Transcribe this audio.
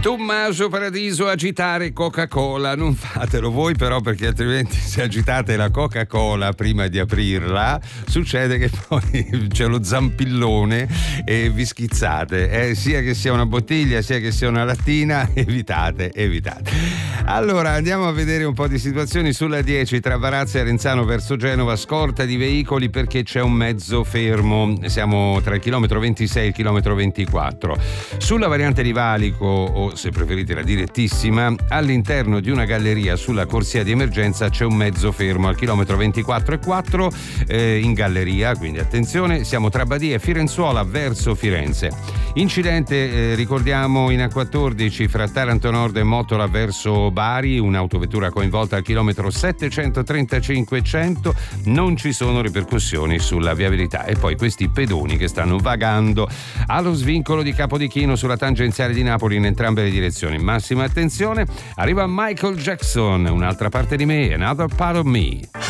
Tommaso Paradiso, agitare Coca-Cola, non fatelo voi però, perché altrimenti se agitate la Coca-Cola prima di aprirla succede che poi c'è lo zampillone e vi schizzate, sia che sia una bottiglia sia che sia una lattina, evitate. Allora andiamo a vedere un po' di situazioni sulla 10 tra Varazze e Arenzano verso Genova, scorta di veicoli perché c'è un mezzo fermo, siamo tra il chilometro 26 e il chilometro 24. Sulla variante di Valico, o se preferite la direttissima, all'interno di una galleria sulla corsia di emergenza c'è un mezzo fermo al chilometro 24,4 in galleria, quindi attenzione, siamo tra Badia e Firenzuola verso Firenze. Incidente, ricordiamo, in A14 fra Taranto Nord e Mottola verso Bari, un'autovettura coinvolta al chilometro 735-100, non ci sono ripercussioni sulla viabilità. E poi questi pedoni che stanno vagando allo svincolo di Capodichino sulla tangenziale di Napoli in entrambe le direzioni. Massima attenzione, arriva Michael Jackson, un'altra parte di me, Another Part of Me.